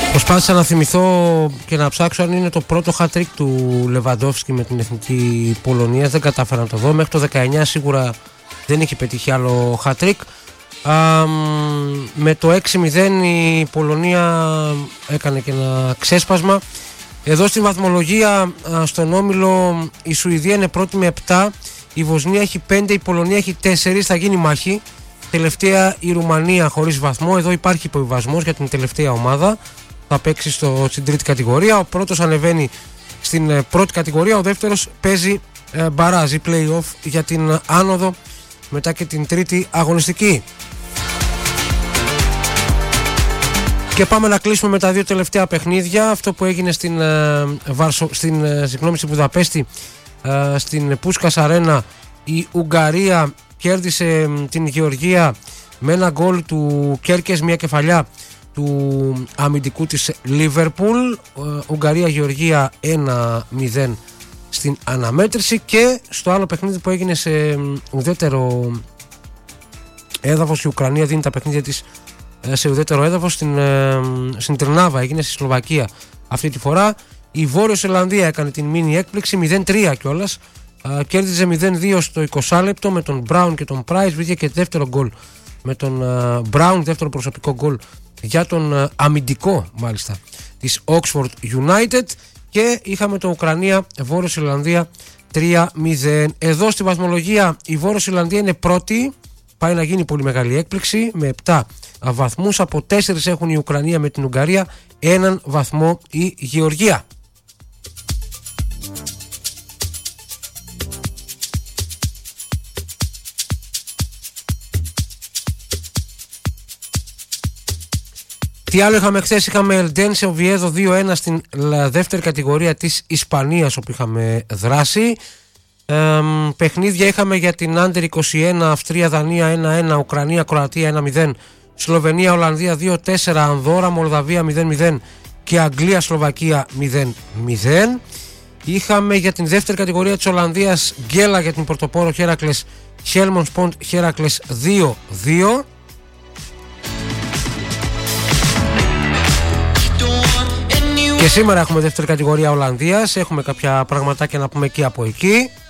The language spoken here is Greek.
Προσπάθησα να θυμηθώ και να ψάξω αν είναι το πρώτο hat-trick του Λεβαντόφσκι με την εθνική Πολωνία. Δεν κατάφερα να το δω. Μέχρι το 19 σίγουρα δεν είχε πετύχει άλλο hat-trick. Με το 6-0 η Πολωνία έκανε και ένα ξέσπασμα. Εδώ στη βαθμολογία στον όμιλο η Σουηδία είναι πρώτη με 7, η Βοσνία έχει 5, η Πολωνία έχει 4, θα γίνει μάχη. Τελευταία η Ρουμανία χωρίς βαθμό, εδώ υπάρχει υποβιβασμός για την τελευταία ομάδα. Θα παίξει στην τρίτη κατηγορία, ο πρώτος ανεβαίνει στην πρώτη κατηγορία, ο δεύτερος παίζει μπαράζ ή play-off για την άνοδο μετά και την τρίτη αγωνιστική. Και πάμε να κλείσουμε με τα δύο τελευταία παιχνίδια. Αυτό που έγινε στη Βουδαπέστη, στην Πούσκας Αρένα, η Ουγγαρία κέρδισε την Γεωργία με ένα γκολ του Κέρκες, μια κεφαλιά του αμυντικού της Λίβερπουλ. Ουγγαρία-Γεωργία 1-0 στην αναμέτρηση. Και στο άλλο παιχνίδι που έγινε σε ουδέτερο έδαφος, η Ουκρανία δίνει τα παιχνίδια της σε ουδέτερο έδαφος, στην Τρνάβα, έγινε στη Σλοβακία αυτή τη φορά. Η Βόρειος Ιρλανδία έκανε την μίνι έκπληξη 0-3 κιόλας, κέρδιζε 0-2 στο 20 λεπτό με τον Μπράουν και τον Πράις. Βγήκε και δεύτερο γκολ με τον Μπράουν, δεύτερο προσωπικό γκολ για τον αμυντικό μάλιστα της Oxford United. Και είχαμε το Ουκρανία-Βόρειος Ιρλανδία 3-0. Εδώ στη βαθμολογία η Βόρειος Ιρλανδία είναι πρώτη, πάει να γίνει πολύ μεγάλη έκπληξη με 7 βαθμούς. Από 4 έχουν η Ουκρανία με την Ουγγαρία, 1 βαθμό η Γεωργία. Τι άλλο είχαμε χθες? Είχαμε Ελντένσε Οβιέδο 2-1 στην δεύτερη κατηγορία της Ισπανίας, όπου είχαμε δράση. Παιχνίδια είχαμε για την Άντερ 21, Αυστρία-Δανία 1-1, Ουκρανία-Κροατία 1-0, Σλοβενία-Ολλανδία 2-4, Ανδόρα-Μολδαβία 0-0 και Αγγλία-Σλοβακία 0-0. Είχαμε για την δεύτερη κατηγορία της Ολλανδίας Γκέλα για την Πορτοπόρο Χέρακλες, Χέλμοντ Σποντ Χέρακλες 2-2. Και σήμερα έχουμε δεύτερη κατηγορία Ολλανδίας. Έχουμε κάποια πραγματάκια να πούμε και από εκεί.